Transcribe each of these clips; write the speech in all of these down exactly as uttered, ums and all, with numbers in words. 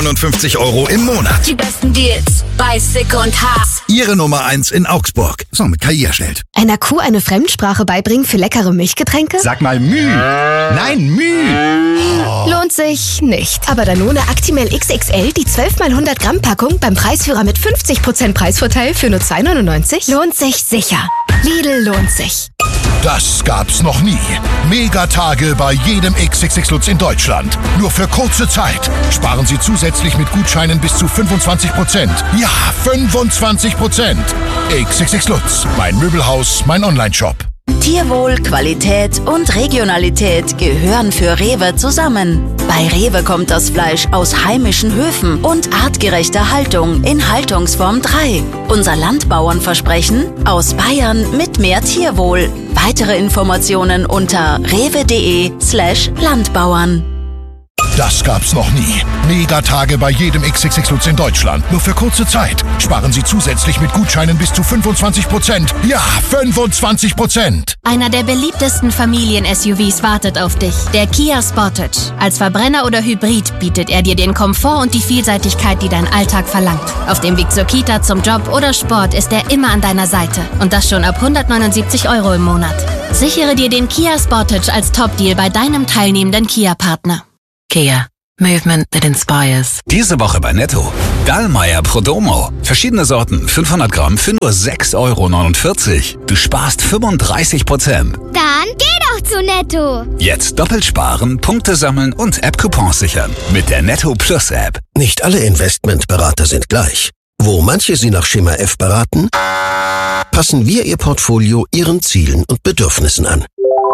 neunundfünfzig Euro im Monat. Die besten Deals bei Sick und Haas. Ihre Nummer eins in Augsburg. So, mit K I erstellt. Einer Kuh eine Fremdsprache beibringen für leckere Milchgetränke? Sag mal Müh. Nein, Müh. Oh. Lohnt sich nicht. Aber Danone Actimel X X L, die zwölf mal hundert Gramm Packung beim Preisführer mit fünfzig Prozent Preisvorteil für nur zwei neunundneunzig, lohnt sich sicher. Lidl lohnt sich. Das gab's noch nie. Megatage bei jedem X X X Lutz in Deutschland. Nur für kurze Zeit. Sparen Sie zusätzlich mit Gutscheinen bis zu fünfundzwanzig Prozent. Ja, fünfundzwanzig Prozent. X X X Lutz. Mein Möbelhaus, mein Onlineshop. Tierwohl, Qualität und Regionalität gehören für Rewe zusammen. Bei Rewe kommt das Fleisch aus heimischen Höfen und artgerechter Haltung in Haltungsform drei. Unser Landbauernversprechen: aus Bayern mit mehr Tierwohl. Weitere Informationen unter rewe.de slash Landbauern. Das gab's noch nie. Megatage bei jedem X X X Lutz in Deutschland. Nur für kurze Zeit. Sparen Sie zusätzlich mit Gutscheinen bis zu fünfundzwanzig Prozent. Ja, fünfundzwanzig Prozent. Einer der beliebtesten Familien-S U Vs wartet auf dich. Der Kia Sportage. Als Verbrenner oder Hybrid bietet er dir den Komfort und die Vielseitigkeit, die dein Alltag verlangt. Auf dem Weg zur Kita, zum Job oder Sport ist er immer an deiner Seite. Und das schon ab hundertneunundsiebzig Euro im Monat. Sichere dir den Kia Sportage als Top-Deal bei deinem teilnehmenden Kia-Partner. Kia. Movement that inspires. Diese Woche bei Netto. Dallmayr Prodomo. Verschiedene Sorten, fünfhundert Gramm für nur sechs Euro neunundvierzig. Du sparst fünfunddreißig Prozent. Dann geh doch zu Netto. Jetzt doppelt sparen, Punkte sammeln und App-Coupons sichern. Mit der Netto Plus App. Nicht alle Investmentberater sind gleich. Wo manche Sie nach Schema F beraten, passen wir Ihr Portfolio Ihren Zielen und Bedürfnissen an.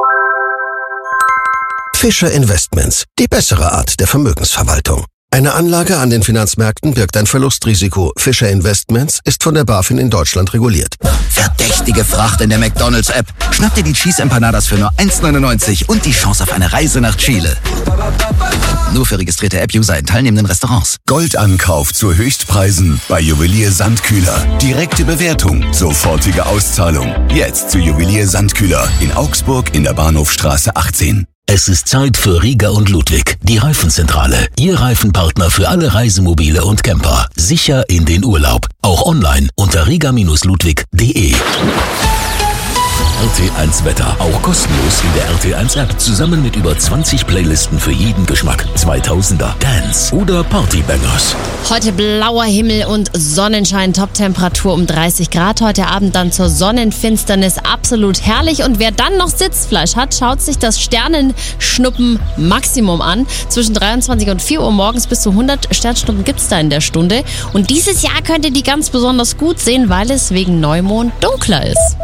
Fischer Investments, die bessere Art der Vermögensverwaltung. Eine Anlage an den Finanzmärkten birgt ein Verlustrisiko. Fischer Investments ist von der BaFin in Deutschland reguliert. Verdächtige Fracht in der McDonald's-App. Schnapp dir die Cheese Empanadas für nur eins neunundneunzig und die Chance auf eine Reise nach Chile. Nur für registrierte App-User in teilnehmenden Restaurants. Goldankauf zu Höchstpreisen bei Juwelier Sandkühler. Direkte Bewertung, sofortige Auszahlung. Jetzt zu Juwelier Sandkühler in Augsburg in der Bahnhofstraße achtzehn. Es ist Zeit für Riga und Ludwig, die Reifenzentrale. Ihr Reifenpartner für alle Reisemobile und Camper. Sicher in den Urlaub. Auch online unter riga Ludwig punkt de. R T eins Wetter, auch kostenlos in der R T eins App, zusammen mit über zwanzig Playlisten für jeden Geschmack. zweitausender, Dance oder Partybangers. Heute blauer Himmel und Sonnenschein, Top-Temperatur um dreißig Grad. Heute Abend dann zur Sonnenfinsternis, absolut herrlich. Und wer dann noch Sitzfleisch hat, schaut sich das Sternenschnuppen Maximum an. Zwischen dreiundzwanzig und vier Uhr morgens bis zu hundert Sternschnuppen gibt es da in der Stunde. Und dieses Jahr könnt ihr die ganz besonders gut sehen, weil es wegen Neumond dunkler ist.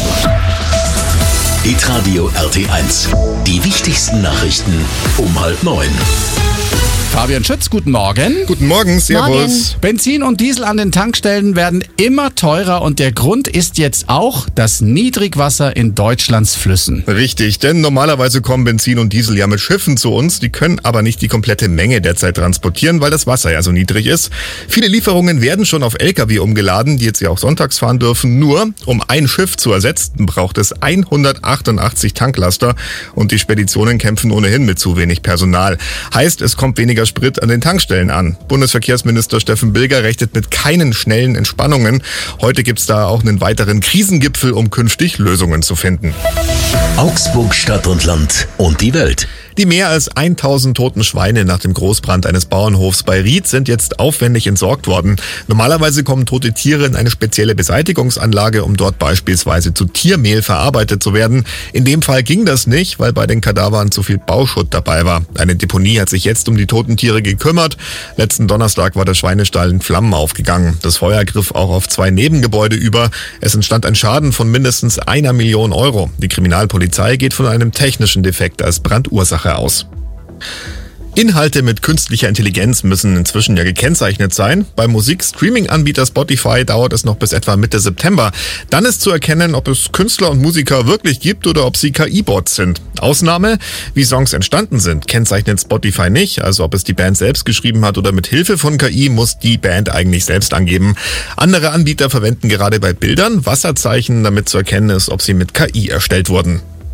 Hitradio R T eins. Die wichtigsten Nachrichten um halb neun. Fabian Schütz, guten Morgen. Guten Morgen, servus. Morgen. Benzin und Diesel an den Tankstellen werden immer teurer und der Grund ist jetzt auch das Niedrigwasser in Deutschlands Flüssen. Richtig, denn normalerweise kommen Benzin und Diesel ja mit Schiffen zu uns, die können aber nicht die komplette Menge derzeit transportieren, weil das Wasser ja so niedrig ist. Viele Lieferungen werden schon auf L K W umgeladen, die jetzt ja auch sonntags fahren dürfen. Nur, um ein Schiff zu ersetzen, braucht es hundertachtundachtzig Tanklaster und die Speditionen kämpfen ohnehin mit zu wenig Personal. Heißt, es kommt weniger Sprit an den Tankstellen an. Bundesverkehrsminister Steffen Bilger rechnet mit keinen schnellen Entspannungen. Heute gibt's da auch einen weiteren Krisengipfel, um künftig Lösungen zu finden. Augsburg, Stadt und Land und die Welt. Die mehr als tausend toten Schweine nach dem Großbrand eines Bauernhofs bei Ried sind jetzt aufwendig entsorgt worden. Normalerweise kommen tote Tiere in eine spezielle Beseitigungsanlage, um dort beispielsweise zu Tiermehl verarbeitet zu werden. In dem Fall ging das nicht, weil bei den Kadavern zu viel Bauschutt dabei war. Eine Deponie hat sich jetzt um die toten Tiere gekümmert. Letzten Donnerstag war der Schweinestall in Flammen aufgegangen. Das Feuer griff auch auf zwei Nebengebäude über. Es entstand ein Schaden von mindestens einer Million Euro. Die Kriminalpolizei geht von einem technischen Defekt als Brandursache aus. Inhalte mit künstlicher Intelligenz müssen inzwischen ja gekennzeichnet sein. Beim Musik-Streaming-Anbieter Spotify dauert es noch bis etwa Mitte September. Dann ist zu erkennen, ob es Künstler und Musiker wirklich gibt oder ob sie K I-Bots sind. Ausnahme, wie Songs entstanden sind, kennzeichnet Spotify nicht. Also ob es die Band selbst geschrieben hat oder mit Hilfe von K I, muss die Band eigentlich selbst angeben. Andere Anbieter verwenden gerade bei Bildern Wasserzeichen, damit zu erkennen ist, ob sie mit K I erstellt wurden.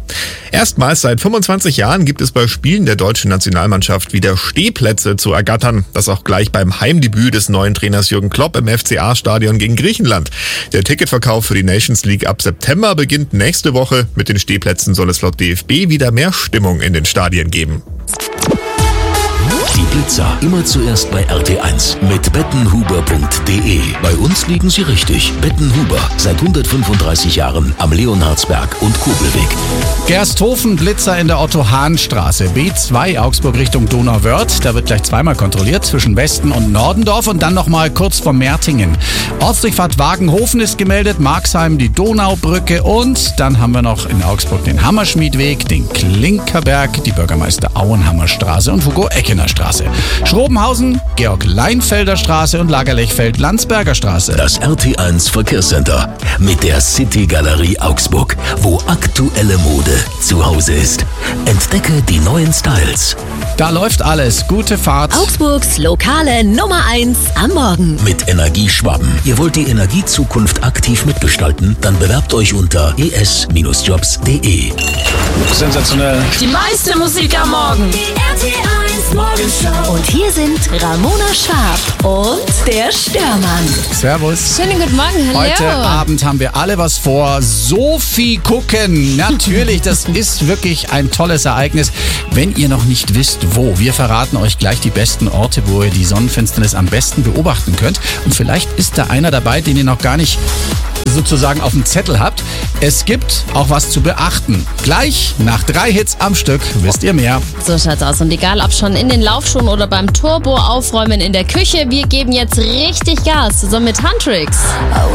Erstmals seit fünfundzwanzig Jahren gibt es bei Spielen der deutschen Nationalmannschaft wieder Stehplätze zu ergattern. Das auch gleich beim Heimdebüt des neuen Trainers Jürgen Klopp im F C A-Stadion gegen Griechenland. Der Ticketverkauf für die Nations League ab September beginnt nächste Woche. Mit den Stehplätzen soll es laut D F B wieder mehr Stimmung in den Stadien geben. Die Blitzer immer zuerst bei R T eins mit bettenhuber punkt de. Bei uns liegen sie richtig. Bettenhuber, seit hundertfünfunddreißig Jahren am Leonhardsberg und Kobelweg. Gersthofen Blitzer in der Otto-Hahn-Straße, B zwei Augsburg Richtung Donauwörth. Da wird gleich zweimal kontrolliert zwischen Westen und Nordendorf und dann nochmal kurz vor Mertingen. Ortsdurchfahrt Wagenhofen ist gemeldet, Marxheim die Donaubrücke und dann haben wir noch in Augsburg den Hammerschmiedweg, den Klinkerberg, die Bürgermeister Auenhammer-Straße und Hugo-Eckener Straße. Schrobenhausen, Georg-Leinfelder Straße und Lagerlechfeld-Landsberger Straße. Das R T eins Verkehrscenter mit der City Galerie Augsburg, wo aktuelle Mode zu Hause ist. Entdecke die neuen Styles. Da läuft alles. Gute Fahrt. Augsburgs lokale Nummer eins am Morgen. Mit Energieschwaben. Ihr wollt die Energiezukunft aktiv mitgestalten? Dann bewerbt euch unter e s Bindestrich jobs punkt de. Sensationell. Die meiste Musik am Morgen. Die R T eins Morgenshow. Und hier sind Ramona Schwarb und der Störmann. Servus. Schönen guten Morgen, hallo. Heute Abend haben wir alle was vor. Sophie gucken. Natürlich, das ist wirklich ein tolles Ereignis. Wenn ihr noch nicht wisst, wo, wir verraten euch gleich die besten Orte, wo ihr die Sonnenfinsternis am besten beobachten könnt. Und vielleicht ist da einer dabei, den ihr noch gar nicht sozusagen auf dem Zettel habt. Es gibt auch was zu beachten. Gleich nach drei Hits am Stück wisst ihr mehr. So schaut's aus. Und egal, ob schon in den Laufschuhen oder beim Turbo aufräumen in der Küche, wir geben jetzt richtig Gas. So mit Huntrix. Oh,